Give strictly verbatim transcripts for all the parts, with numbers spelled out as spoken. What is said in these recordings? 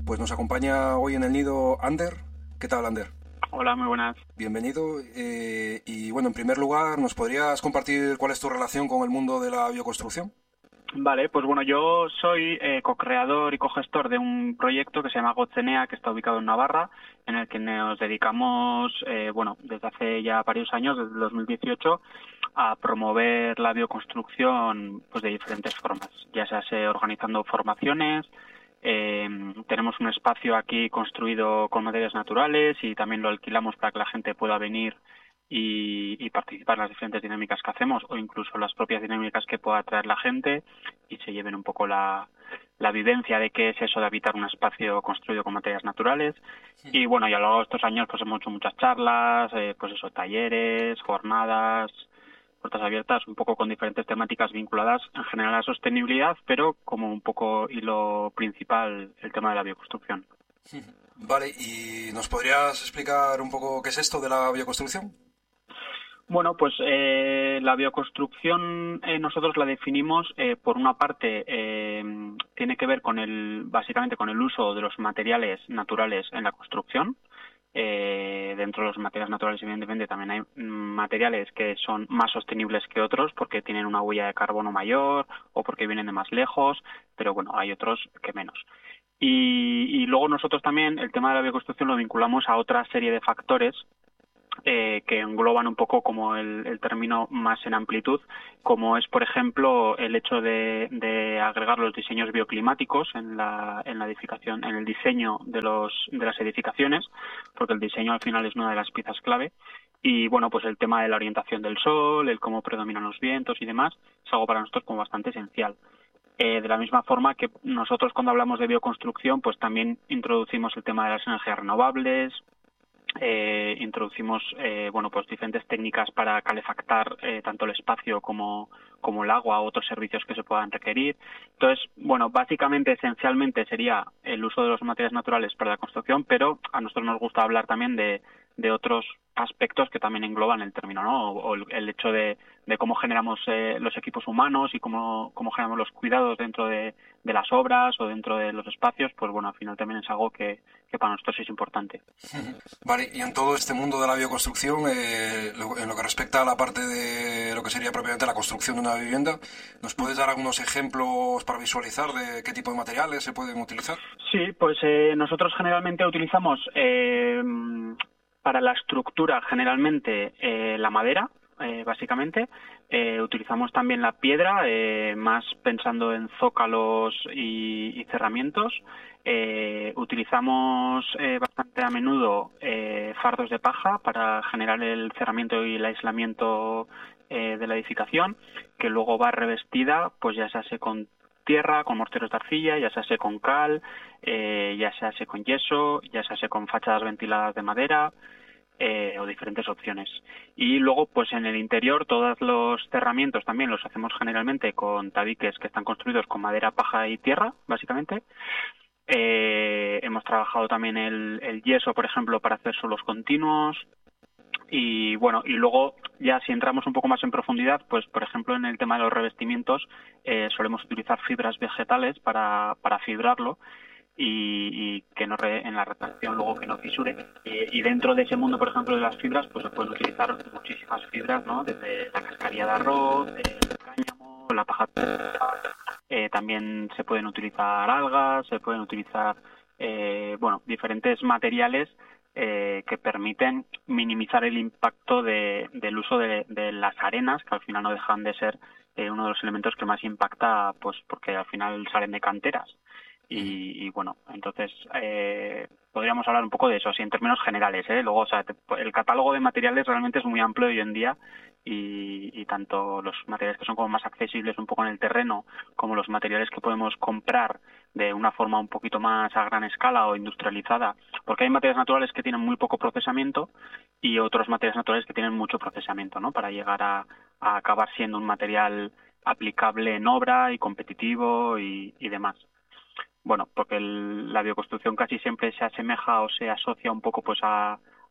Pues nos acompaña hoy en el nido Ander. ¿Qué tal, Ander? Hola, muy buenas. Bienvenido. Eh, y bueno, en primer lugar, ¿nos podrías compartir cuál es tu relación con el mundo de la bioconstrucción? Vale, pues bueno, yo soy eh, co-creador y co-gestor de un proyecto que se llama Gotzenea, que está ubicado en Navarra, en el que nos dedicamos, eh, bueno, desde hace ya varios años, desde el dos mil dieciocho, a promover la bioconstrucción pues de diferentes formas, ya sea se organizando formaciones. Eh, tenemos un espacio aquí construido con materiales naturales y también lo alquilamos para que la gente pueda venir y, y participar en las diferentes dinámicas que hacemos o incluso las propias dinámicas que pueda traer la gente y se lleven un poco la, la vivencia de qué es eso de habitar un espacio construido con materiales naturales. Y bueno, y a lo largo de estos años pues hemos hecho muchas charlas, eh, pues eso, talleres, jornadas, puertas abiertas, un poco con diferentes temáticas vinculadas en general a la sostenibilidad, pero como un poco hilo principal el tema de la bioconstrucción. Vale, ¿y nos podrías explicar un poco qué es esto de la bioconstrucción? Bueno, pues eh, la bioconstrucción eh, nosotros la definimos eh, por una parte eh, tiene que ver con el básicamente con el uso de los materiales naturales en la construcción. Eh, dentro de los materiales naturales, evidentemente, también hay materiales que son más sostenibles que otros porque tienen una huella de carbono mayor o porque vienen de más lejos, pero bueno, hay otros que menos. Y, y luego nosotros también el tema de la bioconstrucción lo vinculamos a otra serie de factores eh, que engloban un poco como el, el término más en amplitud, como es, por ejemplo, el hecho de, de agregar los diseños bioclimáticos en la, en la edificación, en el diseño de los de las edificaciones, porque el diseño al final es una de las piezas clave. Y bueno, pues el tema de la orientación del sol, el cómo predominan los vientos y demás, es algo para nosotros como bastante esencial. Eh, de la misma forma que nosotros cuando hablamos de bioconstrucción, pues también introducimos el tema de las energías renovables. Eh, introducimos eh, bueno pues diferentes técnicas para calefactar eh, tanto el espacio como, como el agua o otros servicios que se puedan requerir. Entonces, bueno, básicamente, esencialmente sería el uso de los materiales naturales para la construcción, pero a nosotros nos gusta hablar también de, de otros aspectos que también engloban el término, ¿no? O, o el, el hecho de, de cómo generamos eh, los equipos humanos y cómo, cómo generamos los cuidados dentro de, de las obras o dentro de los espacios, pues bueno, al final también es algo que, que para nosotros es importante. Vale, y en todo este mundo de la bioconstrucción, eh, lo, en lo que respecta a la parte de lo que sería propiamente la construcción de una vivienda, ¿nos puedes dar algunos ejemplos para visualizar de qué tipo de materiales se pueden utilizar? Sí, pues eh, nosotros generalmente utilizamos eh, para la estructura generalmente eh, la madera, eh, básicamente. Eh, utilizamos también la piedra, eh, más pensando en zócalos y, y cerramientos. Eh, utilizamos eh, bastante a menudo eh, fardos de paja para generar el cerramiento y el aislamiento eh, de la edificación, que luego va revestida, pues ya se hace con tierra, con morteros de arcilla, ya se hace con cal, eh, ya se hace con yeso, ya se hace con fachadas ventiladas de madera, eh, o diferentes opciones. Y luego, pues en el interior, todos los cerramientos también los hacemos generalmente con tabiques que están construidos con madera, paja y tierra, básicamente. Eh, hemos trabajado también el, el yeso, por ejemplo, para hacer suelos continuos. Y bueno, y luego ya si entramos un poco más en profundidad, pues por ejemplo en el tema de los revestimientos eh, solemos utilizar fibras vegetales para, para fibrarlo y, y que no re, en la retracción luego que no fisure. Y, y dentro de ese mundo, por ejemplo, de las fibras, pues se pueden utilizar muchísimas fibras, ¿no? Desde la cascarilla de arroz, el cáñamo, la paja. Eh, también se pueden utilizar algas, se pueden utilizar, eh, bueno, diferentes materiales Eh, que permiten minimizar el impacto de, del uso de, de las arenas, que al final no dejan de ser eh, uno de los elementos que más impacta, pues porque al final salen de canteras. Y, y bueno, entonces eh, podríamos hablar un poco de eso, así en términos generales, ¿eh? Luego, o sea, te, el catálogo de materiales realmente es muy amplio hoy en día y, y tanto los materiales que son como más accesibles un poco en el terreno, como los materiales que podemos comprar de una forma un poquito más a gran escala o industrializada, porque hay materiales naturales que tienen muy poco procesamiento y otros materiales naturales que tienen mucho procesamiento, ¿no? Para llegar a, a acabar siendo un material aplicable en obra y competitivo y, y demás. Bueno, porque el, la bioconstrucción casi siempre se asemeja o se asocia un poco pues a,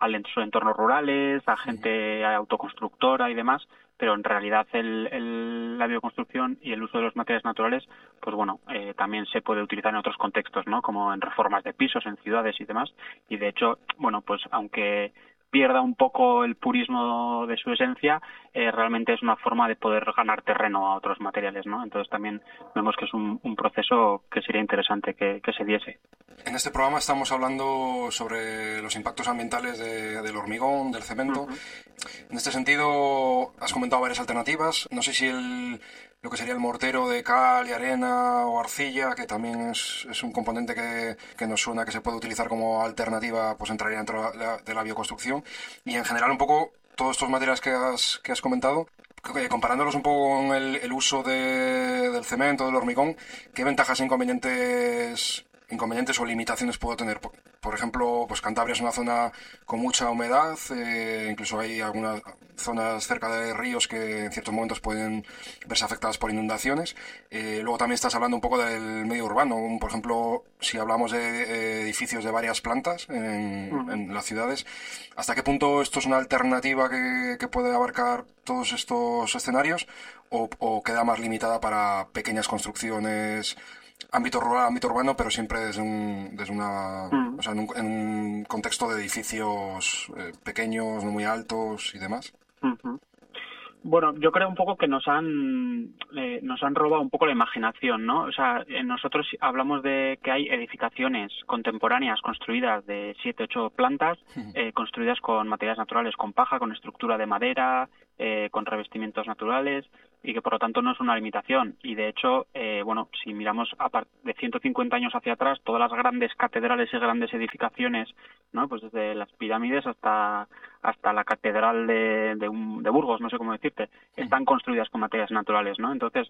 a los entornos rurales, a gente autoconstructora y demás, pero en realidad el, el, la bioconstrucción y el uso de los materiales naturales, pues bueno, eh, también se puede utilizar en otros contextos, ¿no? Como en reformas de pisos, en ciudades y demás. Y de hecho, bueno, pues aunque pierda un poco el purismo de su esencia, eh, realmente es una forma de poder ganar terreno a otros materiales, ¿no? Entonces también vemos que es un, un proceso que sería interesante que, que se diese. En este programa estamos hablando sobre los impactos ambientales de, del hormigón, del cemento. Uh-huh. En este sentido, has comentado varias alternativas. No sé si el, lo que sería el mortero de cal y arena o arcilla, que también es, es un componente que, que nos suena que se puede utilizar como alternativa, pues entraría dentro de la, de la bioconstrucción. Y en general un poco todos estos materiales que has, que has comentado, comparándolos un poco con el, el uso de, del cemento, del hormigón, ¿qué ventajas e inconvenientes inconvenientes o limitaciones puedo tener? Por, por ejemplo, pues Cantabria es una zona con mucha humedad, eh, incluso hay algunas zonas cerca de ríos que en ciertos momentos pueden verse afectadas por inundaciones. Eh, luego también estás hablando un poco del medio urbano, por ejemplo, si hablamos de eh, edificios de varias plantas en, uh-huh. en las ciudades, ¿hasta qué punto esto es una alternativa que, que puede abarcar todos estos escenarios o, o queda más limitada para pequeñas construcciones? Ámbito rural, ámbito urbano, pero siempre desde un, desde una, mm. o sea, en un, en un contexto de edificios eh, pequeños, no muy altos y demás. Uh-huh. Bueno, yo creo un poco que nos han eh, nos han robado un poco la imaginación, ¿no? O sea, nosotros hablamos de que hay edificaciones contemporáneas construidas de siete, ocho plantas, eh, construidas con materiales naturales, con paja, con estructura de madera, eh, con revestimientos naturales, y que por lo tanto no es una limitación. Y de hecho, eh, bueno, si miramos a par- de ciento cincuenta años hacia atrás, todas las grandes catedrales y grandes edificaciones, ¿no? Pues desde las pirámides hasta hasta la catedral de, de, un, de Burgos, no sé cómo decirte, están construidas con materiales naturales, ¿no? Entonces,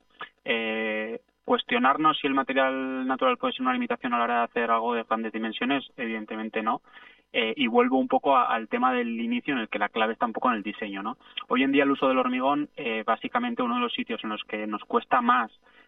eh, cuestionarnos si el material natural puede ser una limitación a la hora de hacer algo de grandes dimensiones, evidentemente no. Eh, y vuelvo un poco a, al tema del inicio, en el que la clave está un poco en el diseño, ¿no? Hoy en día el uso del hormigón, eh, básicamente uno de los sitios en los que nos cuesta más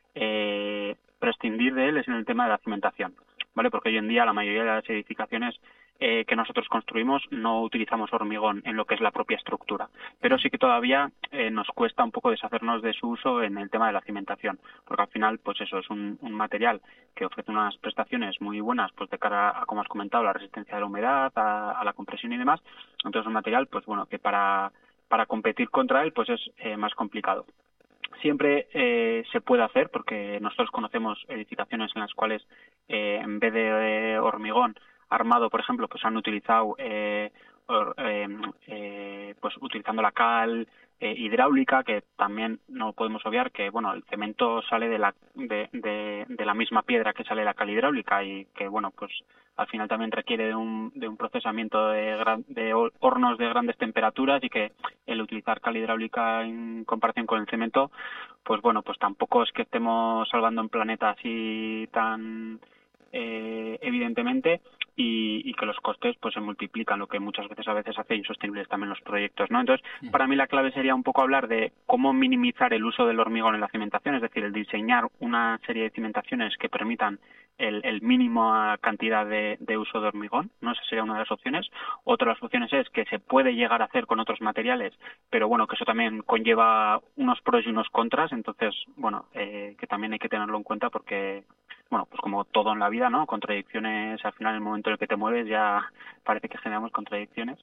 eh, prescindir de él es en el tema de la cimentación, ¿vale? Porque hoy en día la mayoría de las edificaciones eh, que nosotros construimos no utilizamos hormigón en lo que es la propia estructura, pero sí que todavía eh, nos cuesta un poco deshacernos de su uso en el tema de la cimentación, porque al final, pues eso, es un, un material que ofrece unas prestaciones muy buenas, pues de cara a, como has comentado, la resistencia a la humedad, a, a la compresión y demás. Entonces es un material, pues bueno, que para, para competir contra él, pues es eh, más complicado. Siempre eh, se puede hacer, porque nosotros conocemos edificaciones en las cuales eh, en vez de eh, hormigón armado, por ejemplo, pues han utilizado eh, or, eh, eh, pues utilizando la cal eh, hidráulica, que también no podemos obviar que bueno, el cemento sale de la de, de, de la misma piedra que sale la cal hidráulica, y que bueno, pues al final también requiere de un, de un procesamiento de, gran, de hornos de grandes temperaturas, y que el utilizar cal hidráulica en comparación con el cemento, pues bueno, pues tampoco es que estemos salvando un planeta así tan eh, evidentemente, y, y que los costes pues se multiplican, lo que muchas veces a veces hace insostenibles también los proyectos, ¿no? Entonces, para mí la clave sería un poco hablar de cómo minimizar el uso del hormigón en la cimentación, es decir, el diseñar una serie de cimentaciones que permitan el, el mínimo cantidad de, de uso de hormigón, ¿no? Esa sería una de las opciones. Otra de las opciones es que se puede llegar a hacer con otros materiales, pero bueno, que eso también conlleva unos pros y unos contras, entonces, bueno, eh, que también hay que tenerlo en cuenta, porque bueno, pues como todo en la vida, ¿no? Contradicciones, al final, en el momento en el que te mueves, ya parece que generamos contradicciones.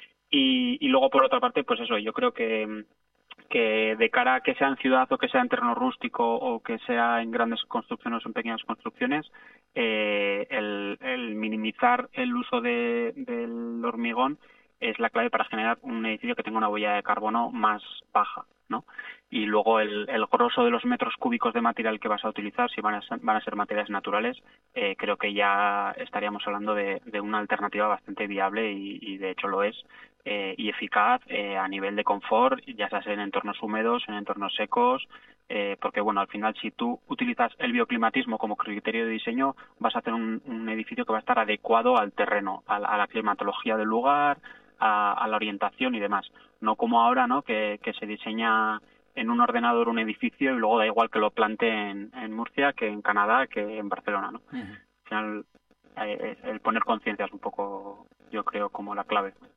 Y, y luego, por otra parte, pues eso, yo creo que, que de cara a que sea en ciudad o que sea en terreno rústico o que sea en grandes construcciones o en pequeñas construcciones, eh, el, el minimizar el uso de, del hormigón es la clave para generar un edificio que tenga una huella de carbono más baja, ¿no? Y luego el, el grosso de los metros cúbicos de material que vas a utilizar, si van a ser, van a ser materiales naturales, eh, creo que ya estaríamos hablando de, de una alternativa bastante viable, y, y de hecho lo es, eh, y eficaz eh, a nivel de confort, ya sea en entornos húmedos, en entornos secos, eh, porque bueno, al final, si tú utilizas el bioclimatismo como criterio de diseño, vas a hacer un, un edificio que va a estar adecuado al terreno, a la, a la climatología del lugar, a, a la orientación y demás, no como ahora, ¿no? que, que se diseña en un ordenador un edificio y luego da igual que lo plante en, en Murcia, que en Canadá, que en Barcelona, ¿no? Uh-huh. Al final, eh, el poner conciencia es un poco, yo creo, como la clave.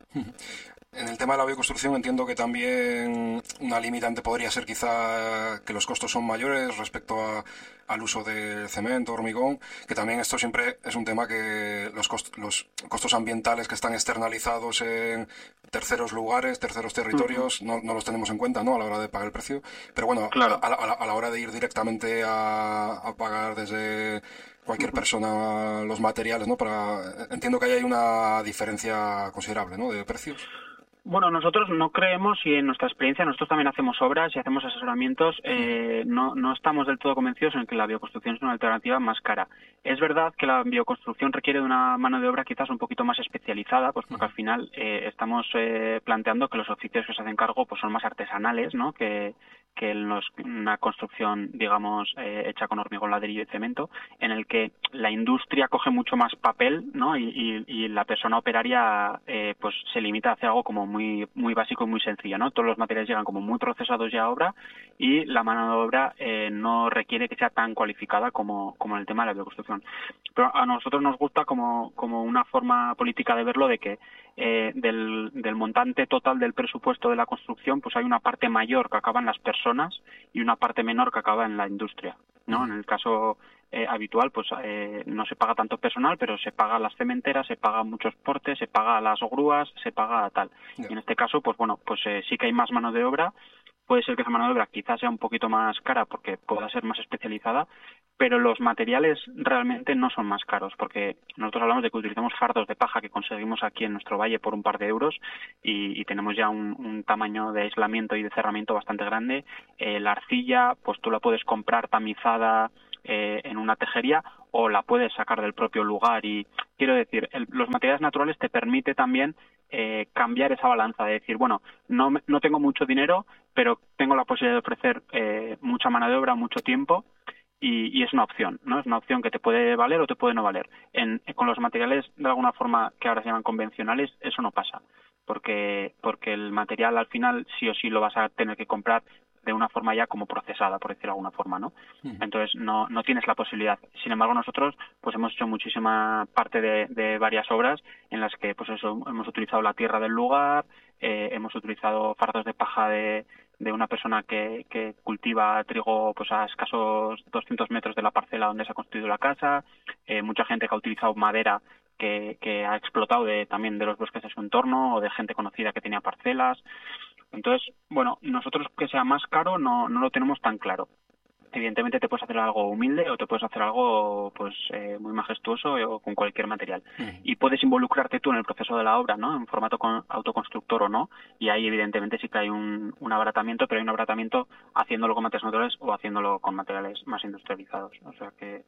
En el tema de la bioconstrucción entiendo que también una limitante podría ser quizá que los costos son mayores respecto a, al uso del cemento, hormigón, que también esto siempre es un tema que los, cost, los costos ambientales que están externalizados en terceros lugares, terceros territorios, uh-huh. no, no los tenemos en cuenta, ¿no?, a la hora de pagar el precio. Pero bueno, claro. a, a, la, a la hora de ir directamente a, a pagar desde cualquier persona los materiales, ¿no? Para, entiendo que ahí hay una diferencia considerable, ¿no?, de precios. Bueno, nosotros no creemos, y en nuestra experiencia nosotros también hacemos obras y hacemos asesoramientos, eh, no, no estamos del todo convencidos en que la bioconstrucción es una alternativa más cara. Es verdad que la bioconstrucción requiere de una mano de obra quizás un poquito más especializada, pues porque al final eh, estamos eh, planteando que los oficios que se hacen cargo pues son más artesanales, ¿no?, que, que los, una construcción, digamos, eh, hecha con hormigón, ladrillo y cemento, en el que la industria coge mucho más papel, ¿no?, y, y, y la persona operaria eh, pues se limita a hacer algo como muy muy muy básico y muy sencillo, ¿no? Todos los materiales llegan como muy procesados ya a obra y la mano de obra eh, no requiere que sea tan cualificada como, como en el tema de la bioconstrucción. Pero a nosotros nos gusta como, como una forma política de verlo, de que eh, del, del montante total del presupuesto de la construcción pues hay una parte mayor que acaba en las personas y una parte menor que acaba en la industria, ¿no? En el caso Eh, habitual, pues eh, no se paga tanto personal, pero se paga a las cementeras, se paga muchos portes, se paga a las grúas, se paga a tal. Yeah. Y en este caso, pues bueno, pues eh, sí que hay más mano de obra. Puede ser que esa mano de obra quizás sea un poquito más cara porque pueda ser más especializada, pero los materiales realmente no son más caros, porque nosotros hablamos de que utilizamos fardos de paja que conseguimos aquí en nuestro valle por un par de euros y, y tenemos ya un, un tamaño de aislamiento y de cerramiento bastante grande. Eh, la arcilla, pues tú la puedes comprar tamizada Eh, en una tejería o la puedes sacar del propio lugar, y quiero decir, el, los materiales naturales te permite también eh, cambiar esa balanza de decir, bueno, no, no tengo mucho dinero, pero tengo la posibilidad de ofrecer eh, mucha mano de obra, mucho tiempo, y, y es una opción, ¿no? Es una opción que te puede valer o te puede no valer. En, con los materiales, de alguna forma, que ahora se llaman convencionales, eso no pasa, porque, porque el material al final sí o sí lo vas a tener que comprar de una forma ya como procesada, por decirlo de alguna forma, ¿no? Entonces no, no tienes la posibilidad. Sin embargo, nosotros pues hemos hecho muchísima parte de, de varias obras en las que pues eso hemos utilizado la tierra del lugar, eh, hemos utilizado fardos de paja de, de una persona que, que cultiva trigo pues a escasos doscientos metros de la parcela donde se ha construido la casa, eh, mucha gente que ha utilizado madera que, que ha explotado de, también de los bosques de su entorno, o de gente conocida que tenía parcelas. Entonces, bueno, nosotros que sea más caro no, no lo tenemos tan claro. Evidentemente te puedes hacer algo humilde o te puedes hacer algo pues eh, muy majestuoso o con cualquier material. Mm. Y puedes involucrarte tú en el proceso de la obra, ¿no?, en formato con, autoconstructor o no, y ahí evidentemente sí que hay un, un abaratamiento, pero hay un abaratamiento haciéndolo con materiales naturales o haciéndolo con materiales más industrializados. O sea que,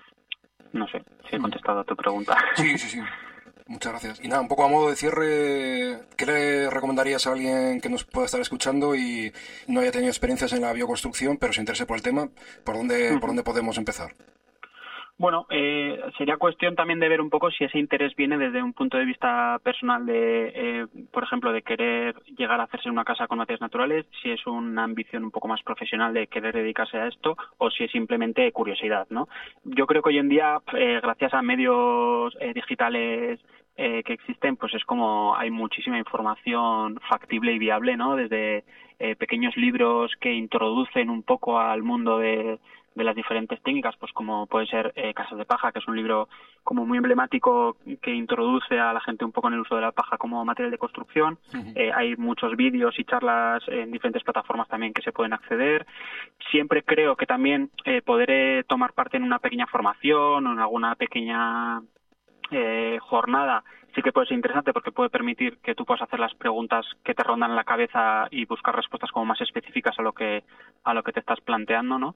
no sé si he contestado a tu pregunta. Sí, sí, sí. Muchas gracias. Y nada, un poco a modo de cierre, ¿qué le recomendarías a alguien que nos pueda estar escuchando y no haya tenido experiencias en la bioconstrucción, pero se interese por el tema? ¿Por dónde, uh-huh. por dónde podemos empezar? Bueno, eh, sería cuestión también de ver un poco si ese interés viene desde un punto de vista personal de, eh, por ejemplo, de querer llegar a hacerse una casa con materiales naturales, si es una ambición un poco más profesional de querer dedicarse a esto, o si es simplemente curiosidad, ¿no? Yo creo que hoy en día, eh, gracias a medios eh, digitales eh, que existen, pues es como hay muchísima información factible y viable, ¿no? Desde eh, pequeños libros que introducen un poco al mundo de de las diferentes técnicas, pues como puede ser eh, Casas de Paja, que es un libro como muy emblemático que introduce a la gente un poco en el uso de la paja como material de construcción. Uh-huh. Eh, hay muchos vídeos y charlas en diferentes plataformas también que se pueden acceder. Siempre creo que también eh, poder tomar parte en una pequeña formación o en alguna pequeña eh, jornada sí que puede ser interesante, porque puede permitir que tú puedas hacer las preguntas que te rondan en la cabeza y buscar respuestas como más específicas a lo que a lo que te estás planteando, ¿no?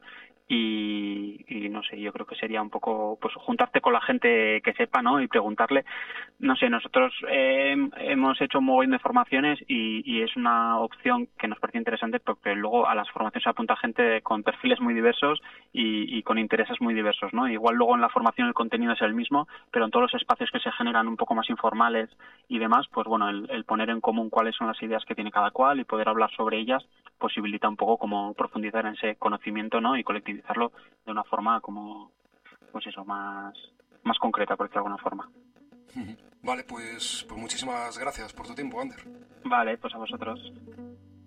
Y, y no sé, yo creo que sería un poco pues juntarte con la gente que sepa, ¿no? Y preguntarle. No sé, nosotros eh, hemos hecho un mogollón de formaciones y, y es una opción que nos parece interesante, porque luego a las formaciones se apunta gente con perfiles muy diversos y, y con intereses muy diversos, ¿no? Igual luego en la formación el contenido es el mismo, pero en todos los espacios que se generan un poco más informales y demás, pues bueno, el, el poner en común cuáles son las ideas que tiene cada cual y poder hablar sobre ellas posibilita un poco como profundizar en ese conocimiento, ¿no? Y colectivizarlo de una forma como, pues eso, más, más concreta, por decirlo de alguna forma. Vale, pues, pues muchísimas gracias por tu tiempo, Ander. Vale, pues a vosotros.